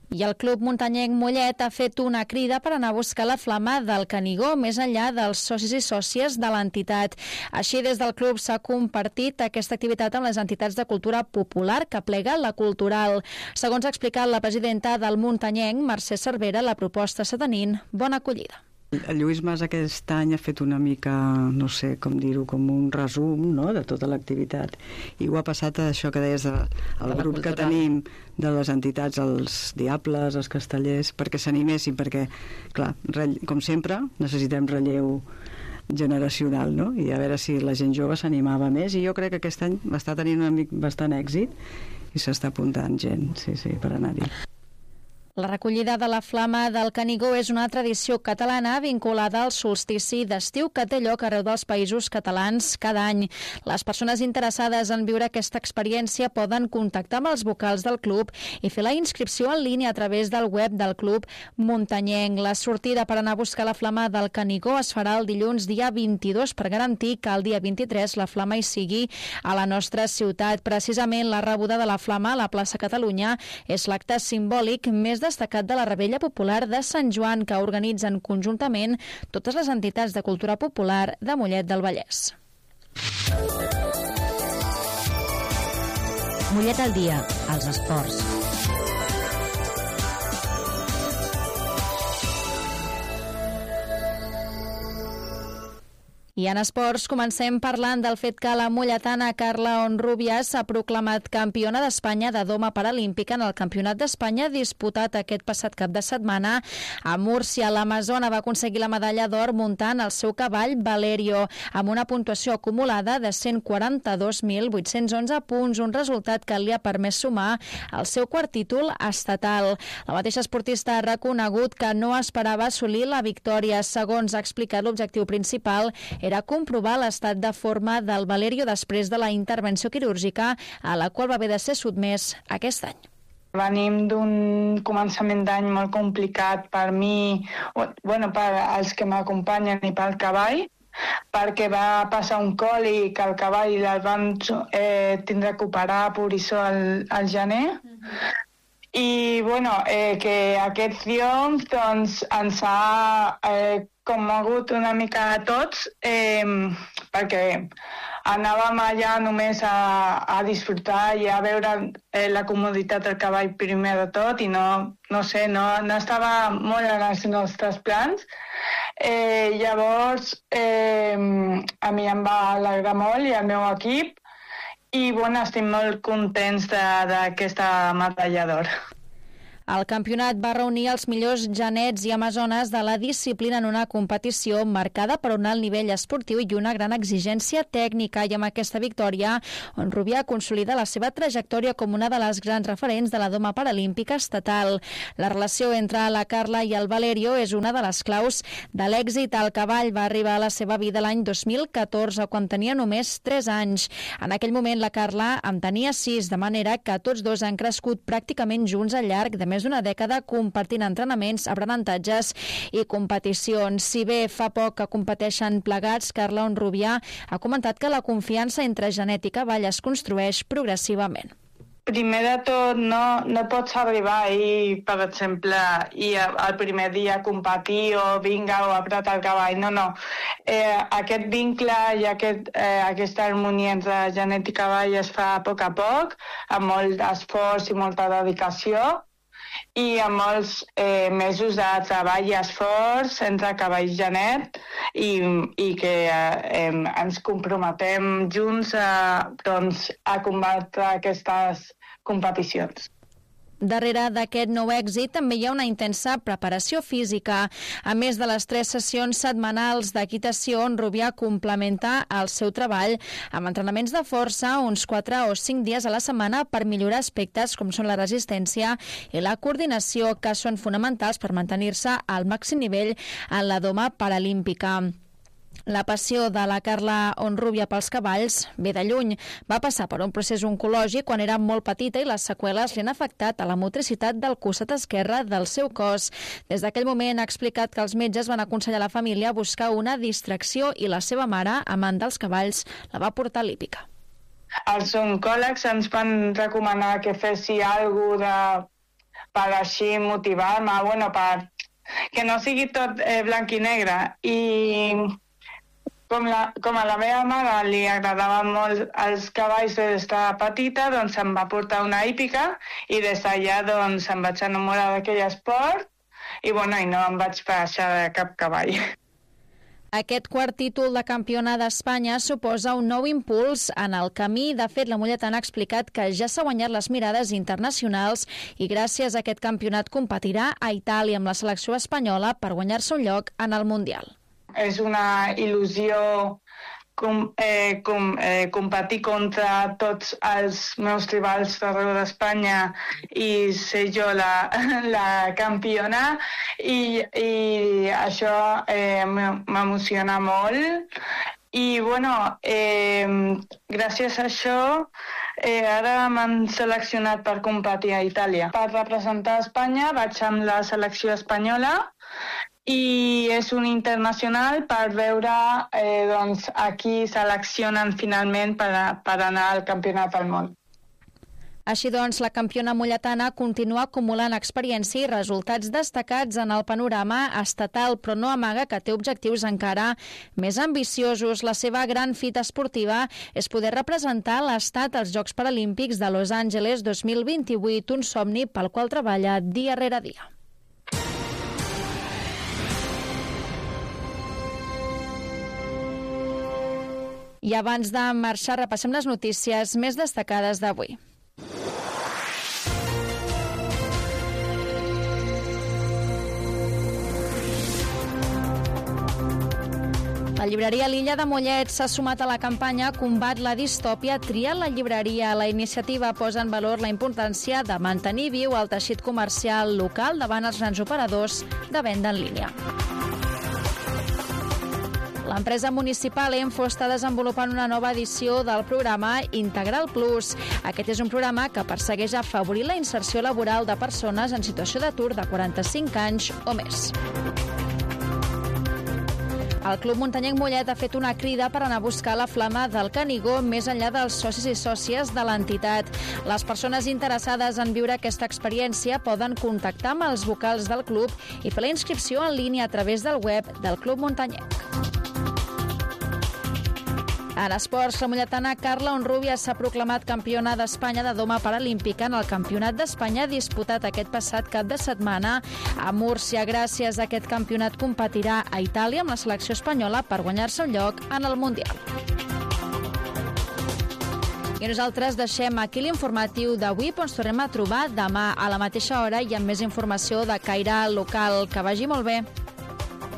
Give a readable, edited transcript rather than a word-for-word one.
I el Club Muntanyenc Mollet ha fet una crida per anar a buscar la flama del Canigó més enllà dels socis i sòcies de l'entitat. Així, des del club s'ha compartit aquesta activitat amb les entitats de cultura popular que plega la Cultural. Segons ha explicat la presidenta del Muntanyenc, Mercè Cervera, la proposta està tenint bona acollida. El Lluís Mas aquest any ha fet una mica, no sé com dir-ho, com un resum, no?, de tota l'activitat. I ho ha passat a això que deies, al grup que tenim de les entitats, els Diables, els Castellers, perquè s'animessin, perquè, clar, com sempre, necessitem relleu generacional, no?, i a veure si la gent jove s'animava més, i jo crec que aquest any està tenint bastant èxit i s'està apuntant gent, sí, per anar-hi. La recollida de la flama del Canigó és una tradició catalana vinculada al solstici d'estiu que té lloc arreu dels països catalans cada any. Les persones interessades en viure aquesta experiència poden contactar amb els vocals del club i fer la inscripció en línia a través del web del Club Muntanyenc. La sortida per anar a buscar la flama del Canigó es farà el dilluns dia 22 per garantir que el dia 23 la flama hi sigui a la nostra ciutat. Precisament la rebuda de la flama a la plaça Catalunya és l'acte simbòlic més destacat de la Revetlla Popular de Sant Joan que organitzen conjuntament totes les entitats de cultura popular de Mollet del Vallès. Mollet al dia, als esports. I en esports comencem parlant del fet que la molletana Carla Honrúbias s'ha proclamat campiona d'Espanya de doma paralímpica en el Campionat d'Espanya disputat aquest passat cap de setmana a Múrcia. L'amazona va aconseguir la medalla d'or muntant el seu cavall Valerio amb una puntuació acumulada de 142.811 punts, un resultat que li ha permès sumar el seu quart títol estatal. La mateixa esportista ha reconegut que no esperava assolir la victòria. Segons ha explicat, l'objectiu principal era comprovar l'estat de forma del Valerio després de la intervenció quirúrgica a la qual va haver de ser sotmès aquest any. Venim d'un començament d'any molt complicat per mi, per als que m'acompanyen i pel cavall, perquè va passar un còlic al cavall i el van tindre que operar a Porissó al gener. I que aquest triomf doncs, ens ha commogut una mica a tots, perquè anàvem allà només a disfrutar i a veure la comoditat del cavall primer de tot i no estava molt en els nostres plans. Llavors, a mi em va alegrar molt i al meu equip i estic molt contents d'aquesta medalla d'or. El campionat va reunir els millors genets i amazones de la disciplina en una competició marcada per un alt nivell esportiu i una gran exigència tècnica, i amb aquesta victòria Honrúbias consolida la seva trajectòria com una de les grans referents de la doma paralímpica estatal. La relació entre la Carla i el Valerio és una de les claus de l'èxit. El cavall va arribar a la seva vida l'any 2014, quan tenia només 3 anys. En aquell moment la Carla en tenia 6, de manera que tots dos han crescut pràcticament junts al llarg de més d'una dècada compartint entrenaments, aprenentatges i competicions. Si bé fa poc que competeixen plegats, Carla Honrúbias ha comentat que la confiança entre genet i cavall es construeix progressivament. Primer de tot, no pots arribar i, per exemple, el primer dia competir o vinga o apretar el cavall. No. Aquest vincle i aquesta harmonia entre genet i cavall es fa a poc, amb molt d'esforç i molta dedicació, i amb molts mesos de treball i esforç entre cavall i genet i que ens comprometem junts a combatre aquestes competicions. Darrere d'aquest nou èxit també hi ha una intensa preparació física. A més de les 3 sessions setmanals d'equitació, Honrúbias complementa el seu treball amb entrenaments de força uns 4 o 5 dies a la setmana per millorar aspectes com són la resistència i la coordinació, que són fonamentals per mantenir-se al màxim nivell en la doma paralímpica. La passió de la Carla Honrúbias pels cavalls ve de lluny. Va passar per un procés oncològic quan era molt petita i les seqüeles li han afectat a la motricitat del costat esquerre del seu cos. Des d'aquell moment ha explicat que els metges van aconsellar a la família buscar una distracció i la seva mare, amant dels cavalls, la va portar a l'hípica. Els oncòlegs ens van recomanar que fessi alguna cosa per així motivar-me, per que no sigui tot blanc i negre. I com a la meva mare li agradaven molt els cavalls des de petita, doncs em va portar una hípica i des d'allà doncs em vaig enamorar d'aquell esport i no em vaig baixar de cap cavall. Aquest quart títol de campiona d'Espanya suposa un nou impuls en el camí. De fet, la mulletana ha explicat que ja s'ha guanyat les mirades internacionals i gràcies a aquest campionat competirà a Itàlia amb la selecció espanyola per guanyar-se un lloc en el Mundial. És una il·lusió competir contra tots els meus rivals d'arreu d'Espanya i ser jo la campiona i això m'emociona molt i gràcies a això ara m'han seleccionat per competir a Itàlia. Per representar Espanya vaig amb la selecció espanyola i és un internacional per veure a qui seleccionen finalment per anar al Campionat del món. Així doncs, la campiona mulletana continua acumulant experiència i resultats destacats en el panorama estatal, però no amaga que té objectius encara més ambiciosos. La seva gran fita esportiva és poder representar l'Estat als Jocs Paralímpics de Los Angeles 2028, un somni pel qual treballa dia rere dia. I abans de marxar, repassem les notícies més destacades d'avui. La llibreria L'Illa de Mollet s'ha sumat a la campanya Combat la distòpia, tria la llibreria. La iniciativa posa en valor la importància de mantenir viu el teixit comercial local davant els grans operadors de venda en línia. L'empresa municipal Enfo està desenvolupant una nova edició del programa Integral Plus. Aquest és un programa que persegueix afavorir la inserció laboral de persones en situació d'atur de 45 anys o més. El Club Muntanyenc Mollet ha fet una crida per anar a buscar la flama del Canigó més enllà dels socis i sòcies de l'entitat. Les persones interessades en viure aquesta experiència poden contactar amb els vocals del club i fer la inscripció en línia a través del web del Club Muntanyenc. En esports, la molletana Carla Honrubia s'ha proclamat campiona d'Espanya de doma paralímpica en el Campionat d'Espanya disputat aquest passat cap de setmana a Múrcia. Gràcies a aquest campionat competirà a Itàlia amb la selecció espanyola per guanyar-se un lloc en el Mundial. I nosaltres deixem aquí l'informatiu d'avui, però ens tornem a trobar demà a la mateixa hora i amb més informació de caire local. Que vagi molt bé.